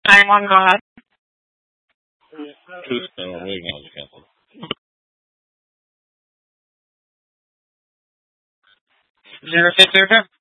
Time on God. Tuesday, we acknowledge cancel. 0605.